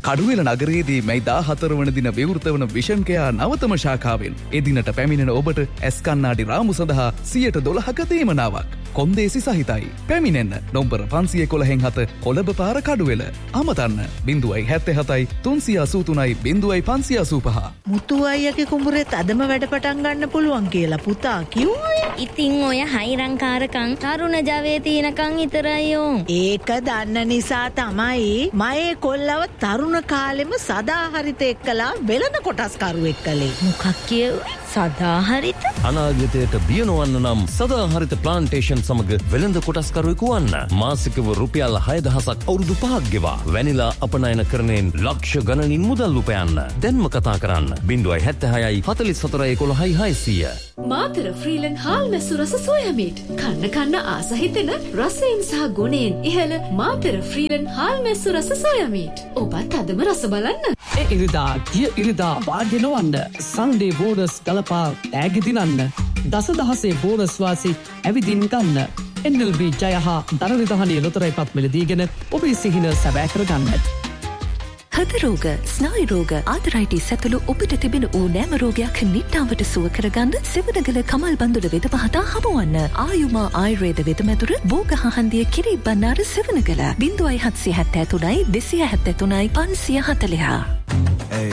කඩුවෙල නගරයේදී මේ 14 වන දින විවෘත වන විෂන් කෙයා නවතම ශාඛාවෙන් එදිනට පැමිණෙන ඔබට ඇස් කන්නාඩි රාමු සඳහා 112ක තීමනාවක් කොන්දේසි සහිතයි. පැමිණෙන්න නම්බර 511 කොළඹ පාර කඩුවෙල. අමතන්න 077 383 0585. මුතු අයියගේ කුඹුරේ අදම වැඩ පටන් ගන්න පුළුවන් කියලා පුතා කිව්වා. ඉතින් ඔය හයිරංකාරකම් තරුණ ජවයේ තිනකන් විතරයි යෝ. ඒක දන්න නිසා තමයි මයේ කොල්ලව තරුණ කාලෙම සදාහරිත එක්කලා වෙළඳ කොටස් කරුවෙක් කළේ. මොකක් කියුවේ? සදාහරිත? අනාගතයට බිය නොවන්න නම් සදාහරිත ප්ලාන්ටේෂන් සමග වෙළඳ කොටස්කරුවෙකු වන්න. මාසිකව රුපියල් 6000ක් අවුරුදු 5ක් ගෙවා වැනිලා අපනයන කරණයෙන් ලක්ෂ ගණනින් මුදල් උපයන්න. දැන්ම කතා කරන්න 076 44 11 600. මාතර ෆ්‍රීලන් හාල් මැස්සු රස සෝයා මීට්. කන්න ආස හිතෙන රසයෙන් සහ ගුණයෙන් ඉහළ මාතර ෆ්‍රීලන් හාල් මැස්සු රස සෝයා මීට්. ඔබත් අදම රස බලන්න. ඉරිදා වාගෙනවන්න සන්ඩේ බෝනස් ගලපා තෑගි දිනන්න. දසදහසේ බෝනස් වාසි ඇවිදින් ගන්න. NLB ජය හා දරනිධානයේ ලොතරැයි පත් මිලදීගෙන ඔබේ සිහින සැබෑ කරගන්න. හෘද රෝග, ස්නායු රෝග, ආතරයිටිස් ඇතුළු ඔබට තිබෙන ඕනෑම රෝගයක් නිට්ටාවට සුව කරගන්න සෙවණගල කමල් බන්දුල වෙද පහතා හමුවන්න. ආයුමා ආයුර්වේද වෙදමැදුර බෝගහ හන්දිය කිරි බණ්ණාර සෙවණගල 0773 273 540.